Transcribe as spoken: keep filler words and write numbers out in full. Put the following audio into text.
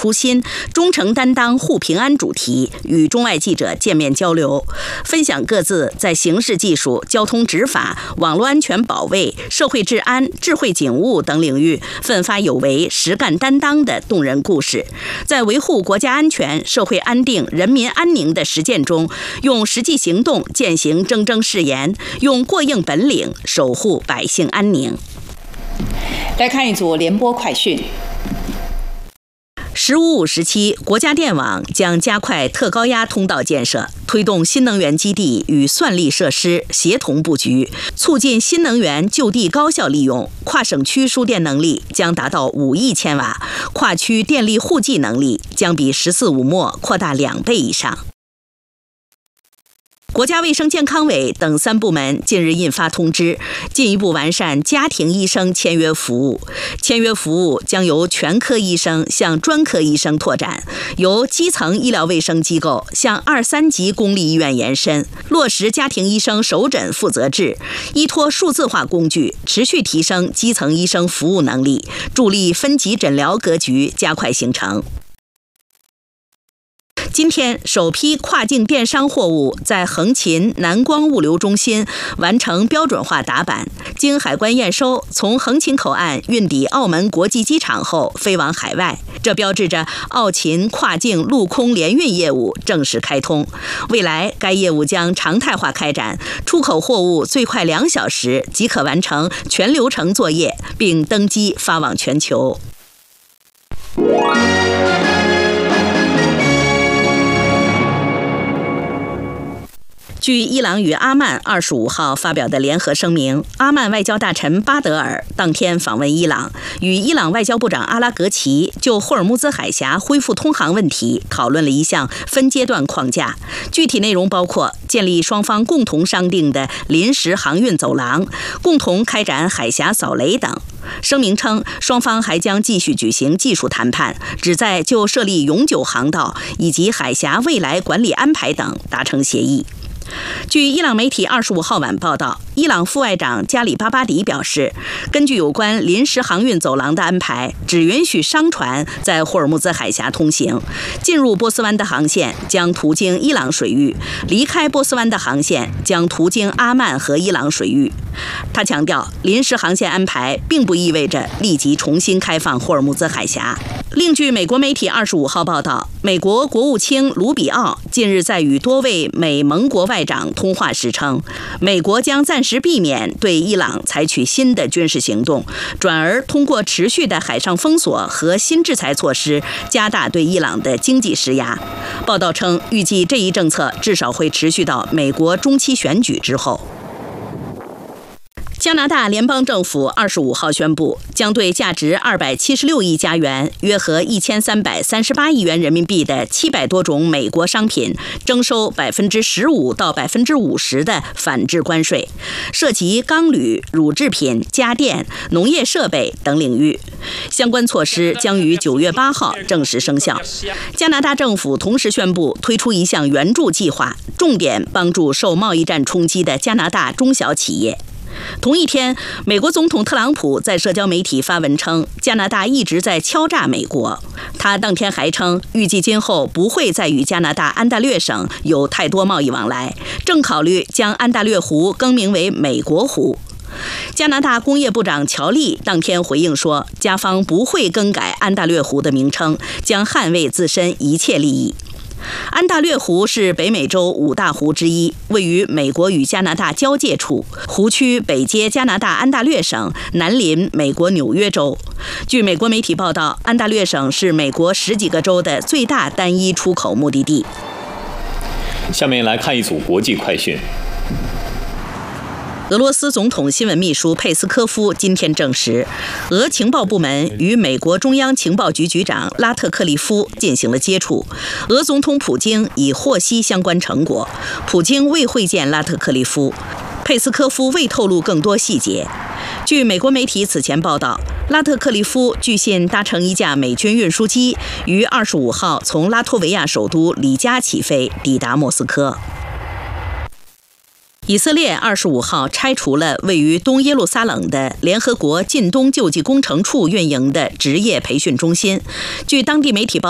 初心，忠诚担当护平安主题，与中外记者见面交流，分享各自在刑事技术、交通执法、网络安全保卫、社会治安、智慧警务等领域奋发有为、实干担当的动人故事，在维护国家安全、社会安定、人民安宁的实践中，用实际行动践行铮铮誓言，用过硬本领守护百姓安宁。 来看一组联播快讯。 十五五时期，国家电网将加快特高压通道建设，推动新能源基地与算力设施协同布局，促进新能源就地高效利用。跨省区输电能力将达到五亿千瓦，跨区电力互计能力将比“十四五”末扩大两倍以上。国家卫生健康委等三部门近日印发通知，进一步完善家庭医生签约服务。签约服务将由全科医生向专科医生拓展，由基层医疗卫生机构向二三级公立医院延伸，落实家庭医生首诊负责制，依托数字化工具，持续提升基层医生服务能力，助力分级诊疗格局加快形成。今天，首批跨境电商货物在横琴南光物流中心完成标准化打板，经海关验收，从横琴口岸运抵澳门国际机场后飞往海外。这标志着澳琴跨境陆空联运业务正式开通。未来，该业务将常态化开展，出口货物最快两小时即可完成全流程作业，并登机发往全球。据伊朗与阿曼二十五号发表的联合声明，阿曼外交大臣巴德尔当天访问伊朗，与伊朗外交部长阿拉格齐就霍尔木兹海峡恢复通航问题讨论了一项分阶段框架，具体内容包括建立双方共同商定的临时航运走廊，共同开展海峡扫雷等。声明称，双方还将继续举行技术谈判，旨在就设立永久航道以及海峡未来管理安排等达成协议。据伊朗媒体二十五号晚报道，伊朗副外长加里巴巴迪表示，根据有关临时航运走廊的安排，只允许商船在霍尔木兹海峡通行，进入波斯湾的航线将途经伊朗水域，离开波斯湾的航线将途经阿曼和伊朗水域。他强调，临时航线安排并不意味着立即重新开放霍尔木兹海峡。另据美国媒体二十五号报道，美国国务卿卢比奥近日在与多位美盟国外长通话时称，美国将暂时避免对伊朗采取新的军事行动，转而通过持续的海上封锁和新制裁措施，加大对伊朗的经济施压。报道称，预计这一政策至少会持续到美国中期选举之后。加拿大联邦政府二十五号宣布，将对价值二百七十六亿加元（约合一千三百三十八亿元人民币）的七百多种美国商品征收百分之十五到百分之五十的反制关税，涉及钢铝、乳制品、家电、农业设备等领域。相关措施将于九月八号正式生效。加拿大政府同时宣布推出一项援助计划，重点帮助受贸易战冲击的加拿大中小企业。同一天，美国总统特朗普在社交媒体发文称，加拿大一直在敲诈美国。他当天还称，预计今后不会再与加拿大安大略省有太多贸易往来，正考虑将安大略湖更名为美国湖。加拿大工业部长乔利当天回应说，加方不会更改安大略湖的名称，将捍卫自身一切利益。安大略湖是北美洲五大湖之一，位于美国与加拿大交界处，湖区北接加拿大安大略省，南临美国纽约州。据美国媒体报道，安大略省是美国十几个州的最大单一出口目的地。 下面来看一组国际快讯。 俄罗斯总统新闻秘书佩斯科夫今天证实，俄情报部门与美国中央情报局局长拉特克利夫进行了接触，俄总统普京已获悉相关成果，普京未会见拉特克利夫，佩斯科夫未透露更多细节。据美国媒体此前报道，拉特克利夫据信搭乘一架美军运输机，于二十五号从拉脱维亚首都里加起飞，抵达莫斯科。以色列二十五号拆除了位于东耶路撒冷的联合国近东救济工程处运营的职业培训中心。据当地媒体报